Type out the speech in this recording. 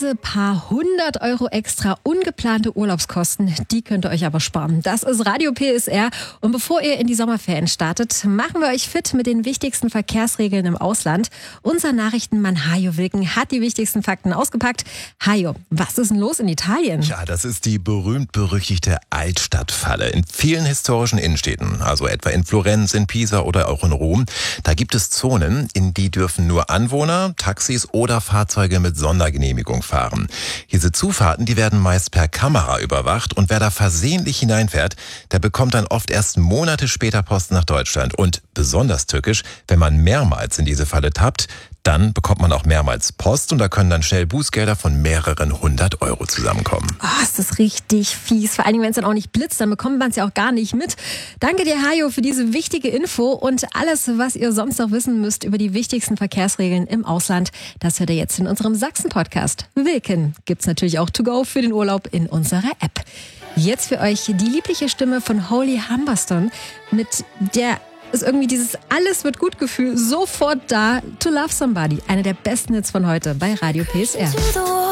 Diese paar 100 € extra ungeplante Urlaubskosten, die könnt ihr euch aber sparen. Das ist Radio PSR. Und bevor ihr in die Sommerferien startet, machen wir euch fit mit den wichtigsten Verkehrsregeln im Ausland. Unser Nachrichtenmann Hajo Wilken hat die wichtigsten Fakten ausgepackt. Hajo, was ist denn los in Italien? Ja, das ist die berühmt-berüchtigte Altstadtfalle. In vielen historischen Innenstädten, also etwa in Florenz, in Pisa oder auch in Rom, da gibt es Zonen, in die dürfen nur Anwohner, Taxis oder Fahrzeuge mit Sondergenehmigung fahren. Diese Zufahrten, die werden meist per Kamera überwacht und wer da versehentlich hineinfährt, der bekommt dann oft erst Monate später Post nach Deutschland. Und besonders tückisch, wenn man mehrmals in diese Falle tappt, dann bekommt man auch mehrmals Post und da können dann schnell Bußgelder von mehreren 100 € zusammenkommen. Oh, ist das richtig fies. Vor allem, wenn es dann auch nicht blitzt, dann bekommt man es ja auch gar nicht mit. Danke dir, Hajo, für diese wichtige Info und alles, was ihr sonst noch wissen müsst über die wichtigsten Verkehrsregeln im Ausland, das hört ihr jetzt in unserem Sachsen-Podcast. Wilken gibt's natürlich auch to go für den Urlaub in unserer App. Jetzt für euch die liebliche Stimme von Holly Humberstone, mit der ist irgendwie dieses Alles-wird-gut-Gefühl sofort da. To Love Somebody, einer der besten Hits von heute bei Radio PSR.